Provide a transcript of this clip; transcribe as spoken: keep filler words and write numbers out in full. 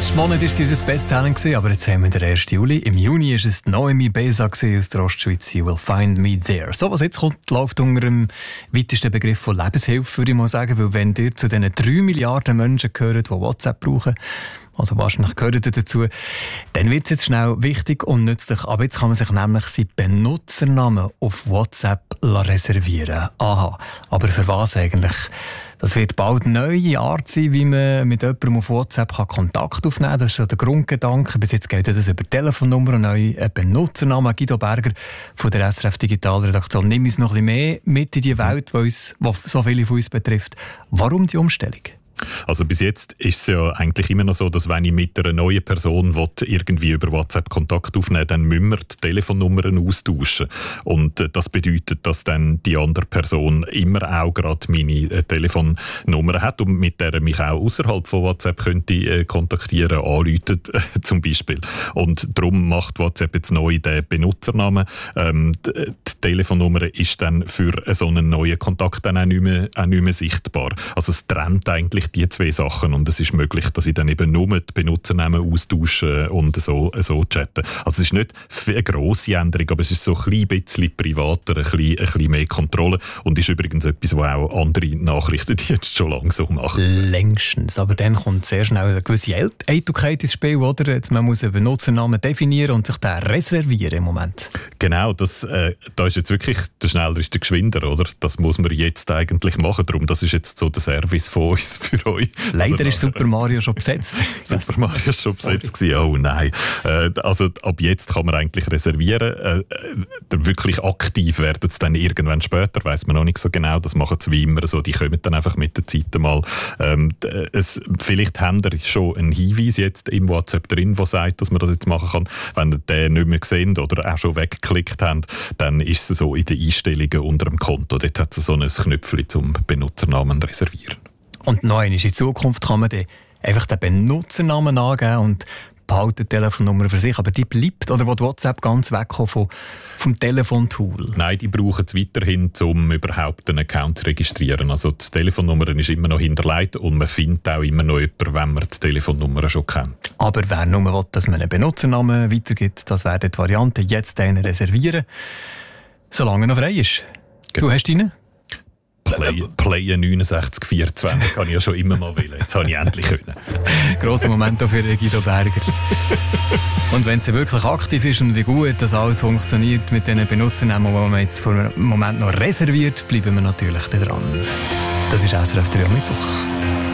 Letzten Monat war es unser Bestselling, aber jetzt haben wir den ersten Juli. Im Juni war es Noemi Besa aus der Ostschweiz. «You will find me there». So, was jetzt kommt, läuft unter dem weitesten Begriff von Lebenshilfe, würde ich mal sagen. Weil wenn ihr zu diesen drei Milliarden Menschen gehört, die WhatsApp brauchen, also wahrscheinlich gehört ihr dazu, dann wird es jetzt schnell wichtig und nützlich. Aber jetzt kann man sich nämlich seinen Benutzernamen auf WhatsApp reservieren. Aha, aber für was eigentlich? Das wird bald eine neue Art sein, wie man mit jemandem auf WhatsApp Kontakt aufnehmen kann. Das ist ja der Grundgedanke. Bis jetzt geht das über Telefonnummer und neuen Benutzernamen. Guido Berger von der S R F Digitalredaktion. Nimm uns noch ein bisschen mehr mit in die Welt, die, uns, die so viele von uns betrifft. Warum die Umstellung? Also bis jetzt ist es ja eigentlich immer noch so, dass wenn ich mit einer neuen Person will, irgendwie über WhatsApp Kontakt aufnehmen will, dann müssen wir die Telefonnummern austauschen. Und äh, das bedeutet, dass dann die andere Person immer auch gerade meine äh, Telefonnummer hat und mit der mich auch außerhalb von WhatsApp könnte äh, kontaktieren, anrufen äh, zum Beispiel. Und darum macht WhatsApp jetzt neu den Benutzernamen. Ähm, die, die Telefonnummer ist dann für so einen neuen Kontakt dann auch nicht mehr, auch nicht mehr sichtbar. Also es trennt eigentlich die zwei Sachen und es ist möglich, dass ich dann eben nur die Benutzernamen austausche und so, so chatte. Also es ist nicht eine grosse Änderung, aber es ist so ein klein bisschen privater, ein bisschen, ein bisschen mehr Kontrolle und ist übrigens etwas, was auch andere Nachrichtendienste schon lange so machen. Längstens, aber dann kommt sehr schnell eine gewisse Eitelkeit ins Spiel, oder? Jetzt, man muss einen Benutzernamen definieren und sich den reservieren im Moment. Genau, das, äh, da ist jetzt wirklich der schneller ist der geschwinder, oder? Das muss man jetzt eigentlich machen, darum, das ist jetzt so der Service von uns für euch. Leider also, ist Super Mario schon besetzt. Super Mario ist schon besetzt gewesen. Oh nein. Äh, also ab jetzt kann man eigentlich reservieren. Äh, wirklich aktiv werden es dann irgendwann später, weiss man noch nicht so genau. Das machen sie wie immer so. Die kommen dann einfach mit der Zeit mal. Ähm, es, vielleicht haben ihr schon einen Hinweis jetzt im WhatsApp drin, der sagt, dass man das jetzt machen kann. Wenn ihr den nicht mehr gesehen oder auch schon weggeklickt habt, dann ist es so in den Einstellungen unter dem Konto. Dort hat es so ein Knöpfchen zum Benutzernamen reservieren. Und noch einmal, in Zukunft kann man dann einfach den Benutzernamen angeben und behalten die Telefonnummer für sich. Aber die bleibt, oder will WhatsApp ganz wegkommen vom, vom Telefontool? Nein, die brauchen es weiterhin, um überhaupt einen Account zu registrieren. Also die Telefonnummer ist immer noch hinterlegt und man findet auch immer noch jemanden, wenn man die Telefonnummer schon kennt. Aber wer nur will, dass man einen Benutzernamen weitergibt, das wäre die Variante, jetzt einen reservieren, solange er noch frei ist. Genau. Du hast ihn? Play, Play neunundsechzig vierundzwanzig kann ich ja schon immer mal wählen. Jetzt habe ich endlich können. Grosser Moment auch für Guido Berger. Und wenn es wirklich aktiv ist und wie gut das alles funktioniert mit den Benutzernamen, die man jetzt für einen Moment noch reserviert, bleiben wir natürlich dran. Das ist S R F drei am Mittwoch.